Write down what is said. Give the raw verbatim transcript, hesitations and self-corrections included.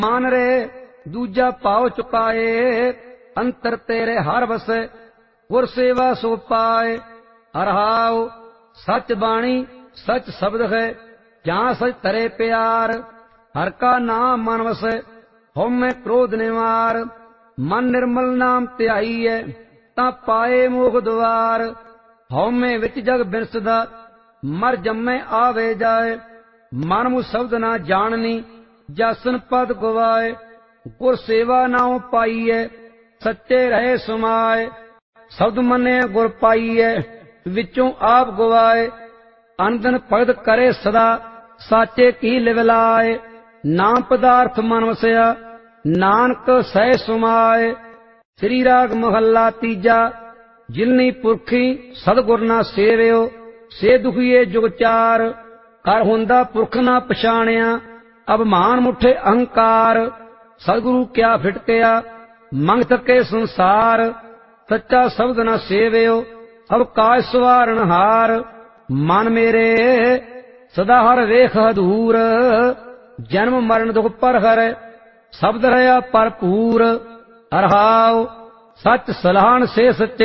मान रे दूजा पाव चुकाए, अंतर तेरे हर वसे, गुर सेवा सो पाए। अरहाओ सच बाणी सच शब्द है, जहाँ सच तरे प्यार, हर का नाम मन वसे, होम में क्रोध निवार। मन निर्मल नाम त्याई है, ता पाए मोह द्वार। होमे विच जग बिरसदा, मर जम्मे आवे जाए। मन मु शब्द ना जाननी, जासन पद गवाए। गुर सेवा नाउ पाईए, सच्चे रहे सुमाए। शब्द मने गुर पाईए, विचों आप गवाए। अनदन भगत करे सदा, साचे की लिवलाए। नाम पदार्थ मन वसया, नानक सह सुमाए। श्री राग महला तीजा। जिलनी पुरखी सतगुर ना सेवियो, से दुखिए जुग चार। कर हुंदा पुरख ना पछाणिया, अभिमान मुठे अहंकार। सतगुरु क्या फिटकिया, मंग थके संसार। सच्चा शब्द ना सेवियो, अब काज सवारण हार। मन मेरे सदा हर वेख हदूर, जन्म मरण दुख पर हर। शब्द रहा भरपूर, अरहाओ सच सलाहन से सच्चे।